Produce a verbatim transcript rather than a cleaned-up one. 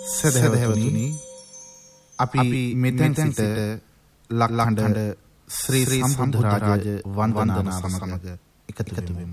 සදහැවතුනි අපි මෙතෙන් සිට ලක්හඬ ශ්‍රී සම්බුද්ධ රාජ වන්දනාව සමග එකතු වෙමු.